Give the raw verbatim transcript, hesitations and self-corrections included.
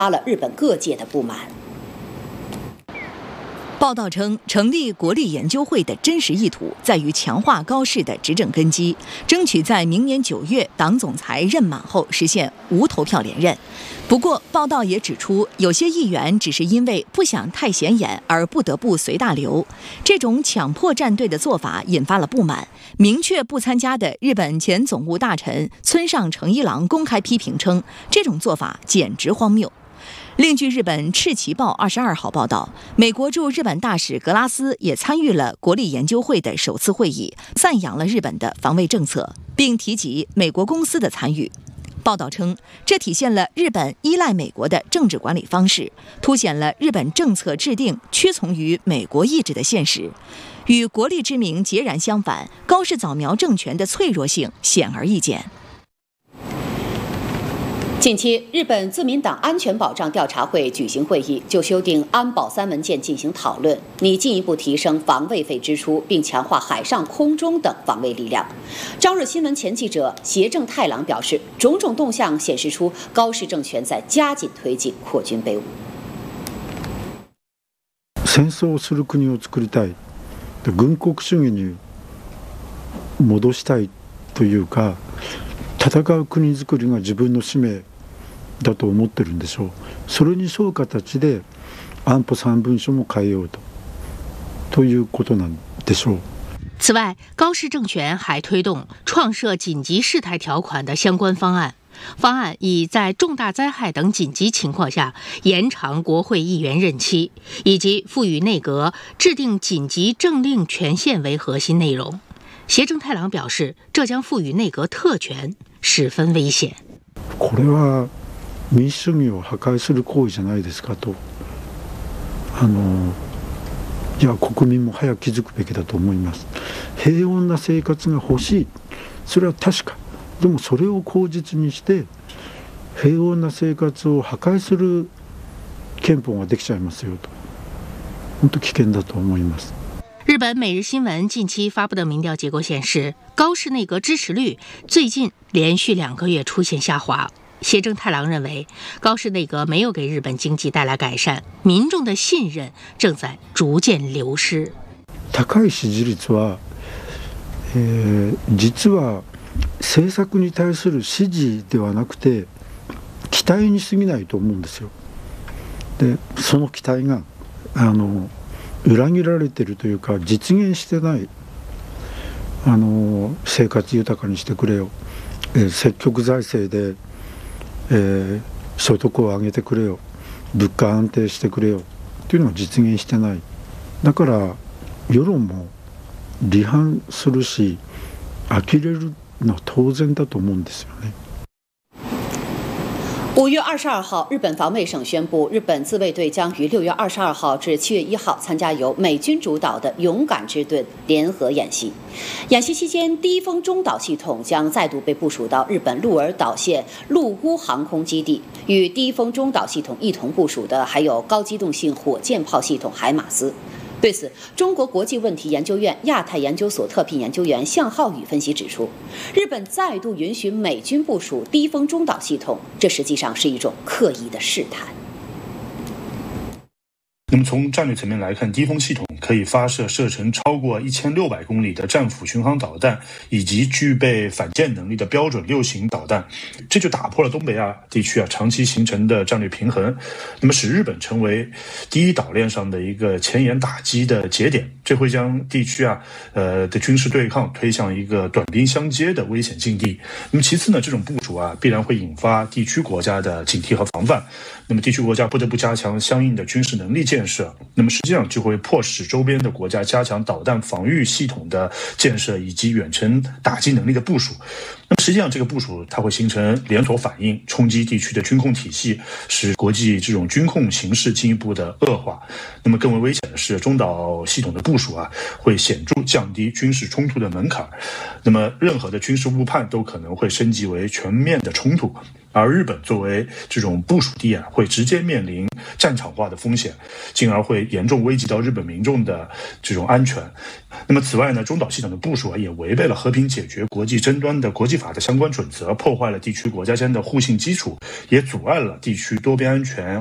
发了日本各界的不满。 报道称，成立国立研究会的真实意图在于强化高市的执政根基，争取在明年九月党总裁任满后实现无投票连任。不过，报道也指出，有些议员只是因为不想太显眼而不得不随大流，这种强迫站队的做法引发了不满。明确不参加的日本前总务大臣村上诚一郎公开批评称，这种做法简直荒谬。另据日本《赤旗报》二十二号报道，美国驻日本大使格拉斯也参与了国立研究会的首次会议，赞扬了日本的防卫政策，并提及美国公司的参与。报道称，这体现了日本依赖美国的政治管理方式，凸显了日本政策制定屈从于美国意志的现实。与国力之名截然相反，高市早苗政权的脆弱性显而易见。 近期，日本自民党安全保障调查会举行会议，就修订安保三文件进行讨论，拟进一步提升防卫费支出，并强化海上、空中等防卫力量。朝日新闻前记者胁正太郎表示，种种动向显示出高市政权在加紧推进扩军备武。 戦争をする国を作りたい、軍国主義に戻したいというか、戦う国づくりが自分の使命だと思ってるんでしょう。それに沿う形で安保三文書も変えようとということなんでしょう。 此外，高市政权还推动创设紧急事态条款的相关方案。方案以在重大灾害等紧急情况下延长国会议员任期，以及赋予内阁制定紧急政令权限为核心内容。胁正太郎表示，这将赋予内阁特权，十分危险。 これは民主主義を破壊する行為じゃないですかと、あのいや国民も早く気づくべきだと思います。平穏な生活が欲しい、それは確か。でもそれを口実にして平穏な生活を破壊する憲法ができちゃいますよと、本当危険だと思います。 日本每日新闻近期发布的民调结果显示，高市内阁支持率最近连续两个月出现下滑。胁正太郎认为，高市内阁没有给日本经济带来改善，民众的信任正在逐渐流失。 高い支持率は、えー、実は政策に対する支持ではなくて期待に過ぎないと思うんですよ。で、その期待があの裏切られているというか、実現してない。あの生活豊かにしてくれよ、えー、積極財政で、えー、所得を上げてくれよ、物価安定してくれよっていうのが実現してない。だから世論も離反するし呆れるのは当然だと思うんですよね。 五月二十二号，日本防卫省宣布，日本自卫队将于六月二十二号至七月一号参加由美军主导的勇敢之盾联合演习。演习期间，第一锋中岛系统将再度被部署到日本鹿儿岛县鹿屋航空基地。与第一锋中岛系统一同部署的还有高机动性火箭炮系统海马斯。对此，中国国际问题研究院亚太研究所特聘研究员向浩宇分析指出，日本再度允许美军部署低风中岛系统，这实际上是一种刻意的试探。 那么从战略层面来看，低风系统可以发射射程超过一千六百公里的战斧巡航导弹，以及具备反舰能力的标准六型导弹，这就打破了东北亚地区啊长期形成的战略平衡，那么使日本成为第一岛链上的一个前沿打击的节点，这会将地区啊呃的军事对抗推向一个短兵相接的危险境地。那么其次呢，这种部署啊必然会引发地区国家的警惕和防范，那么地区国家不得不加强相应的军事能力建设，那么实际上就会迫使周边的国家加强导弹防御系统的建设以及远程打击能力的部署。那么实际上这个部署它会形成连锁反应，冲击地区的军控体系，使国际这种军控形势进一步的恶化。那么更为危险的是，中岛系统的部部署啊，会显著降低军事冲突的门槛。那么，任何的军事误判都可能会升级为全面的冲突。而日本作为这种部署地啊，会直接面临战场化的风险，进而会严重危及到日本民众的这种安全。那么此外呢，中岛系统的部署啊，也违背了和平解决国际争端的国际法的相关准则，破坏了地区国家间的互信基础，也阻碍了地区多边安全